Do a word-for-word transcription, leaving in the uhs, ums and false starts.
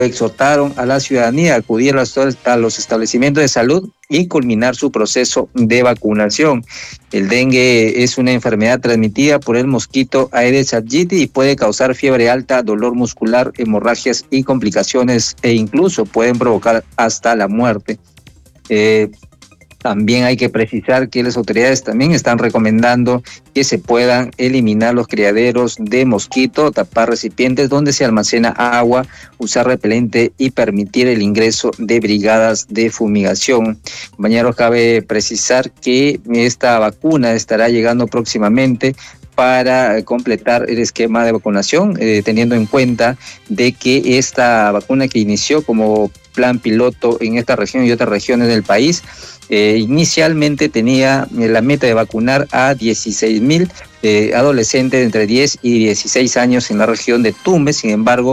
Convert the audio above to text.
exhortaron a la ciudadanía a acudir a los establecimientos de salud y culminar su proceso de vacunación. El dengue es una enfermedad transmitida por el mosquito Aedes aegypti y puede causar fiebre alta, dolor muscular, hemorragias y complicaciones, e incluso pueden provocar hasta la muerte. Eh, También hay que precisar que las autoridades también están recomendando que se puedan eliminar los criaderos de mosquito, tapar recipientes donde se almacena agua, usar repelente y permitir el ingreso de brigadas de fumigación. Compañeros, cabe precisar que esta vacuna estará llegando próximamente para completar el esquema de vacunación, eh, teniendo en cuenta de que esta vacuna que inició como plan piloto en esta región y otras regiones del país, eh, inicialmente tenía la meta de vacunar a dieciséis mil eh, adolescentes de entre diez y dieciséis años en la región de Tumbes. Sin embargo,